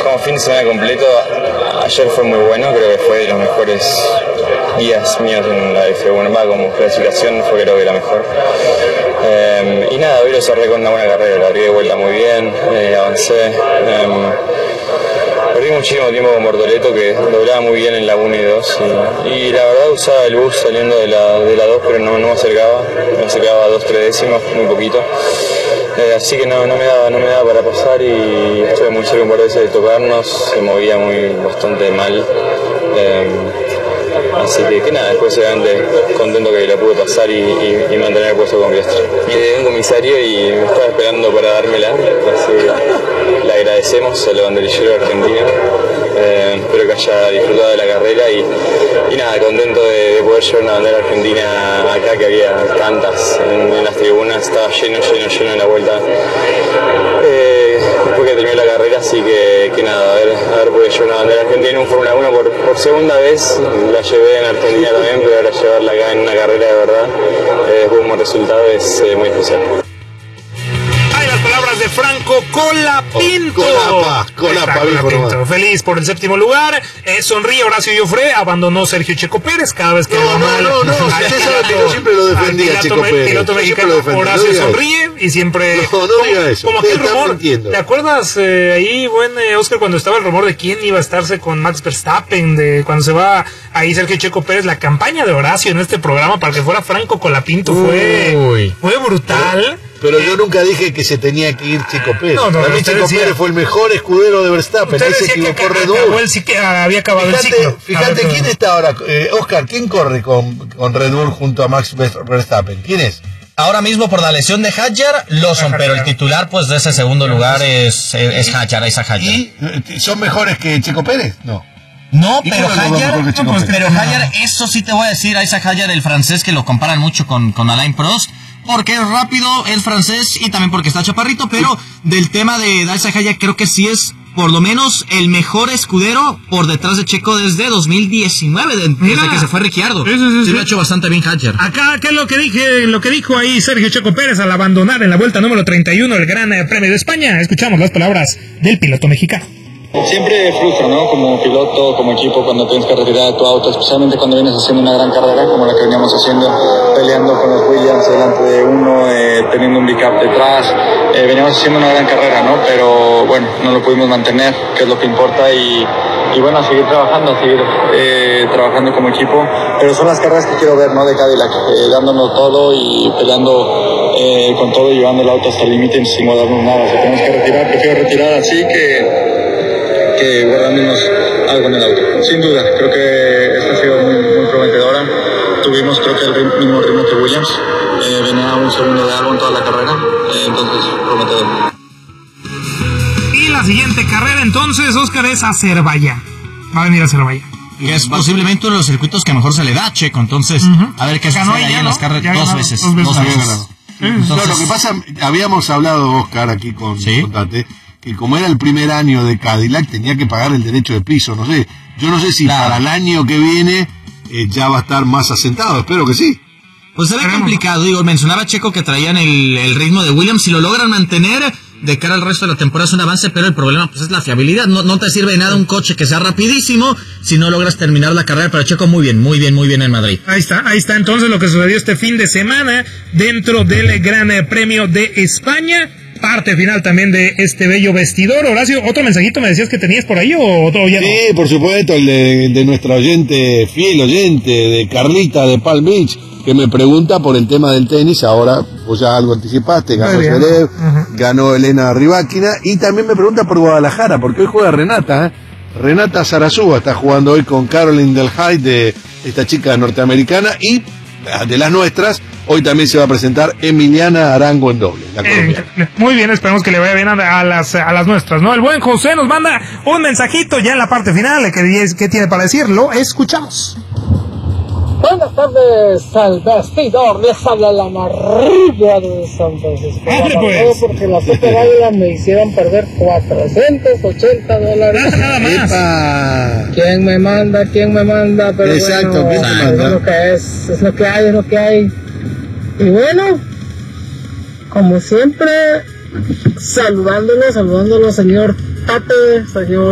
como fin de semana completo, ayer fue muy bueno, creo que fue de los mejores días míos en la F1, como clasificación fue creo que la mejor. Y nada, hoy lo cerré con una buena carrera, la abrí de vuelta muy bien, avancé. Perdí muchísimo tiempo con Bortoleto, que doblaba muy bien en la 1 y 2 y la verdad usaba el bus saliendo de la 2, pero no me acercaba a 2-3 décimos, muy poquito. Así que no me daba para pasar y estuve muy cerca un par de veces de tocarnos, se movía bastante mal. Así que nada, después obviamente contento que la pude pasar y mantener el puesto con Piastri. Y de un comisario y me estaba esperando para dármela, así que le agradecemos al banderillero argentino. Espero que haya disfrutado de la carrera y nada, contento de poder llevar una bandera argentina acá, que había tantas en las tribunas, estaba lleno en la vuelta. Después que terminó la carrera, así que nada, a ver podido llevar una bandera argentina en un Fórmula 1 por segunda vez, la llevé en Argentina también, pero ahora llevarla acá en una carrera de verdad, como resultado es muy especial. De Franco Colapinto. Colapa, Pinto. Feliz por el séptimo lugar. Sonríe Horacio Joffre. Abandonó Sergio Checo Pérez cada vez que va mal. Usted sabe que yo siempre lo defendía, Checo Pérez. Piloto mexicano Horacio sonríe y siempre. No diga eso. Como aquel rumor. ¿Te acuerdas ahí, Oscar, cuando estaba el rumor de quién iba a estarse con Max Verstappen? De cuando se va ahí Sergio Checo Pérez. La campaña de Horacio en este programa para que fuera Franco Colapinto fue brutal. Pero yo nunca dije que se tenía que ir Checo Pérez. Para mí Checo Pérez fue el mejor escudero de Verstappen. Ahí se equivocó Red Bull. Él sí que había acabado el ciclo. Fíjate quién está ahora, Oscar, ¿quién corre con Red Bull junto a Max Verstappen? ¿Quién es? Ahora mismo por la lesión de Hadjar, Lawson, pero el titular pues de ese segundo lugar es Hadjar, Isaac Hadjar. ¿Y son mejores que Checo Pérez? No. No, pero Hadjar, eso sí te voy a decir, Isaac Hadjar, el francés, que lo comparan mucho con Alain Prost, porque es rápido, es francés y también porque está chaparrito, pero del tema de Isaac Hadjar creo que sí es por lo menos el mejor escudero por detrás de Checo desde 2019, desde que se fue Ricciardo. Sí, lo ha hecho bastante bien Hadjar. Acá, ¿qué es lo que dijo ahí Sergio Checo Pérez al abandonar en la vuelta número 31 el Gran Premio de España? Escuchamos las palabras del piloto mexicano. Siempre frustra, ¿no? Como piloto, como equipo, cuando tienes que retirar de tu auto, especialmente cuando vienes haciendo una gran carrera como la que veníamos haciendo, peleando con los Williams delante de uno, teniendo un backup detrás. Veníamos haciendo una gran carrera, ¿no? Pero bueno, no lo pudimos mantener, que es lo que importa, y bueno, a seguir trabajando como equipo. Pero son las carreras que quiero ver, ¿no? De Cadillac, dándonos todo y peleando con todo, llevando el auto hasta el límite sin guardarnos nada. Si tenemos que retirar, prefiero retirar así que guardándonos algo en el auto. Sin duda, creo que esta ha sido muy prometedora. Tuvimos creo que el mismo ritmo que Williams. Venía un segundo de algo en toda la carrera, entonces prometedor. Y la siguiente carrera entonces, Oscar, es Azerbaiyán. Va a venir a Azerbaiyán. Que es posiblemente uno de los circuitos que mejor se le da a Checo, entonces a ver qué sucede ahí en las carreras dos veces. No, lo que pasa, habíamos hablado, Oscar, aquí con Tate, que como era el primer año de Cadillac tenía que pagar el derecho de piso, no sé, yo no sé si para el año que viene ya va a estar más asentado, espero que sí. Pues se ve complicado, mencionaba Checo que traían el ritmo de Williams, si lo logran mantener de cara al resto de la temporada es un avance, pero el problema pues es la fiabilidad, no te sirve de nada un coche que sea rapidísimo si no logras terminar la carrera, pero Checo muy bien en Madrid. Ahí está entonces lo que sucedió este fin de semana dentro del Gran Premio de España. Parte final también de este bello vestidor. Horacio, ¿otro mensajito me decías que tenías por ahí o todo ya no? Sí, por supuesto, el de nuestra fiel oyente, de Carlita de Palm Beach, que me pregunta por el tema del tenis. Ahora, pues ya algo anticipaste, ganó Zverev, ganó Elena Rybakina, y también me pregunta por Guadalajara, porque hoy juega Renata, Renata Zarazúa está jugando hoy con Caroline Del Hyde, esta chica norteamericana, y de las nuestras, hoy también se va a presentar Emiliana Arango en doble, la colombiana. Muy bien, esperemos que le vaya bien a las nuestras, ¿no? El buen José nos manda un mensajito ya en la parte final, ¿qué tiene para decirlo? Escuchamos. Buenas tardes al vestidor, les habla la marrilla de San Francisco. Pues. Porque la Super Águila me hicieron perder $480. Nada más. ¡Epa! ¿Quién me manda? Pero exacto, bueno, es lo que es lo que hay. Y bueno, como siempre, saludándolo, señor Tate, señor